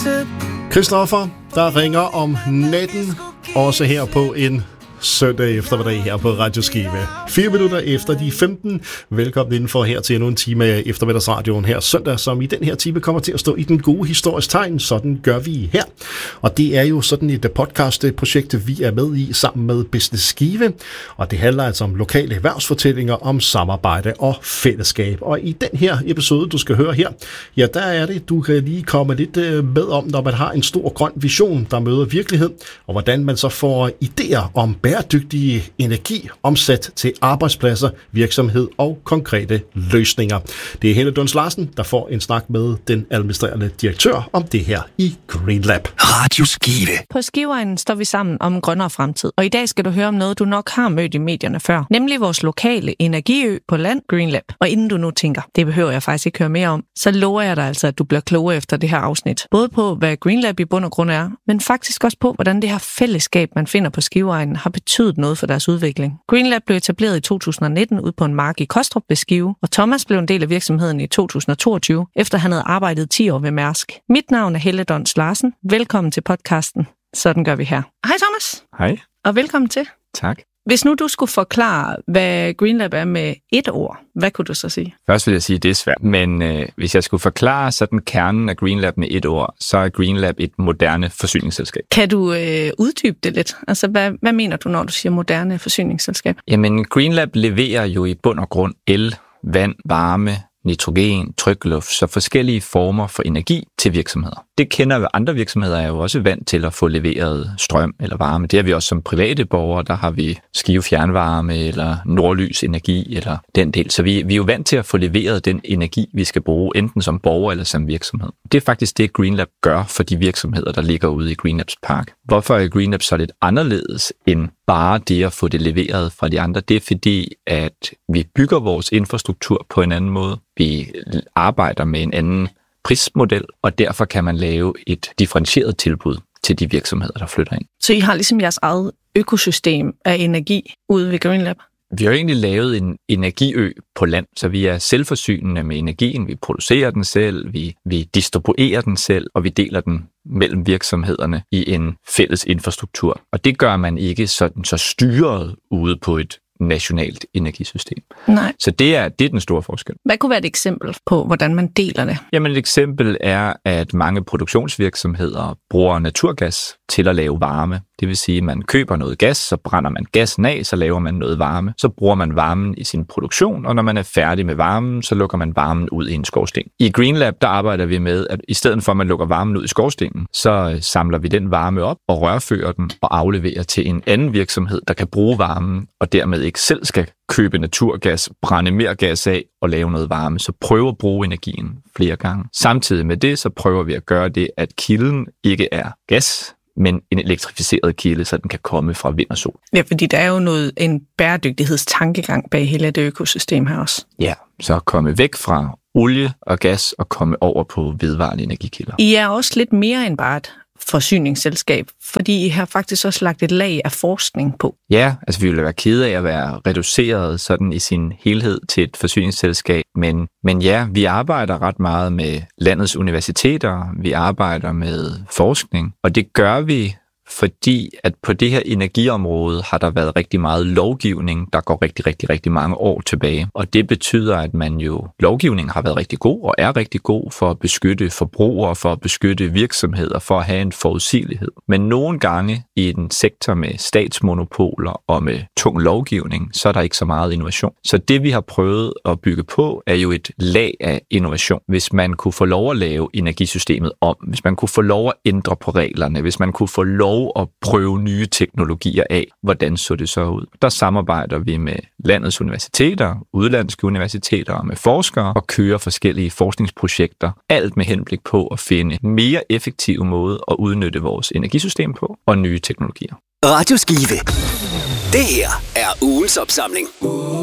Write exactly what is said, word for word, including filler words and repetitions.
Christoffer, der ringer om natten, også her på en søndag eftermiddag her på Radio Skive. Fire minutter efter de femten. Velkommen indenfor her til endnu en time af eftermiddagsradioen her søndag, som i den her time kommer til at stå i den gode historisk tegn. Sådan gør vi her. Og det er jo sådan et podcastprojekt, vi er med i sammen med Business Skive. Og det handler altså om lokale erhvervsfortællinger, om samarbejde og fællesskab. Og i den her episode, du skal høre her, ja, der er det, du kan lige komme lidt med om, når man har en stor grøn vision, der møder virkelighed, og hvordan man så får idéer om bæredygtige energi omsat til arbejdspladser, virksomhed og konkrete løsninger. Det er Helle Duns Larsen, der får en snak med den administrerende direktør om det her i GreenLab. Radio Skive. På Skiveegnen står vi sammen om en grønnere fremtid, og i dag skal du høre om noget, du nok har mødt i medierne før, nemlig vores lokale energiø på land, GreenLab. Og inden du nu tænker, det behøver jeg faktisk ikke høre mere om, så lover jeg dig altså, at du bliver klogere efter det her afsnit. Både på, hvad GreenLab i bund og grund er, men faktisk også på, hvordan det her fællesskab, man finder på Skiveegnen, har betydet noget for deres udvikling. GreenLab blev etableret i to tusind og nitten ud på en mark i Kostrup ved Skive, og Thomas blev en del af virksomheden i to tusind og toogtyve, efter han havde arbejdet ti år ved Mærsk. Mit navn er Helle Duns Larsen. Velkommen til podcasten. Sådan gør vi her. Hej Thomas. Hej. Og velkommen til. Tak. Hvis nu du skulle forklare, hvad GreenLab er med et ord, hvad kunne du så sige? Først vil jeg sige, at det er svært, men øh, hvis jeg skulle forklare sådan kernen af GreenLab med et ord, så er GreenLab et moderne forsyningsselskab. Kan du øh, uddybe det lidt? Altså, hvad, hvad mener du, når du siger moderne forsyningsselskab? Jamen, GreenLab leverer jo i bund og grund el, vand, varme, nitrogen, trykluft, så forskellige former for energi til virksomheder. Det kender vi andre virksomheder er jo også vant til at få leveret strøm eller varme. Det er vi også som private borgere, der har vi Skive Fjernvarme eller Nordlys Energi eller den del. Så vi, vi er jo vant til at få leveret den energi, vi skal bruge, enten som borger eller som virksomhed. Det er faktisk det, GreenLab gør for de virksomheder, der ligger ude i GreenLabs park. Hvorfor er GreenLab så lidt anderledes end bare det at få det leveret fra de andre? Det er fordi, at vi bygger vores infrastruktur på en anden måde. Vi arbejder med en anden prismodel, og derfor kan man lave et differentieret tilbud til de virksomheder, der flytter ind. Så I har ligesom jeres eget økosystem af energi ude ved GreenLab? Vi har jo egentlig lavet en energiø på land, så vi er selvforsynende med energien. Vi producerer den selv, vi, vi distribuerer den selv, og vi deler den mellem virksomhederne i en fælles infrastruktur. Og det gør man ikke sådan så styret ude på et nationalt energisystem. Nej. Så det er, det er den store forskel. Hvad kunne være et eksempel på, hvordan man deler det? Jamen et eksempel er, at mange produktionsvirksomheder bruger naturgas til at lave varme. Det vil sige, at man køber noget gas, så brænder man gassen af, så laver man noget varme. Så bruger man varmen i sin produktion, og når man er færdig med varmen, så lukker man varmen ud i en skorsten. I GreenLab, der arbejder vi med, at i stedet for at man lukker varmen ud i skorstenen, så samler vi den varme op og rørfører den og afleverer til en anden virksomhed, der kan bruge varmen, og dermed ikke selv skal købe naturgas, brænde mere gas af og lave noget varme, så prøver at bruge energien flere gange. Samtidig med det, så prøver vi at gøre det, at kilden ikke er gas, men en elektrificeret kilde, så den kan komme fra vind og sol. Ja, fordi der er jo noget, en bæredygtighedstankegang bag hele det økosystem her også. Ja, så komme væk fra olie og gas og komme over på vedvarende energikilder. I er også lidt mere end bare et forsyningsselskab, fordi I har faktisk også lagt et lag af forskning på. Ja, altså vi ville være kede af at være reduceret sådan i sin helhed til et forsyningsselskab, men, men ja, vi arbejder ret meget med landets universiteter, vi arbejder med forskning, og det gør vi, fordi at på det her energiområde har der været rigtig meget lovgivning, der går rigtig, rigtig, rigtig mange år tilbage. Og det betyder, at man jo, lovgivningen har været rigtig god og er rigtig god for at beskytte forbrugere, for at beskytte virksomheder, for at have en forudsigelighed. Men nogle gange i en sektor med statsmonopoler og med tung lovgivning, så er der ikke så meget innovation. Så det vi har prøvet at bygge på, er jo et lag af innovation. Hvis man kunne få lov at lave energisystemet om, hvis man kunne få lov at ændre på reglerne, hvis man kunne få lov at prøve nye teknologier af, hvordan så det så ud. Der samarbejder vi med landets universiteter, udlandske universiteter og med forskere og kører forskellige forskningsprojekter, alt med henblik på at finde mere effektive måder at udnytte vores energisystem på og nye teknologier. Radio Skive. Det her er ugens opsamling.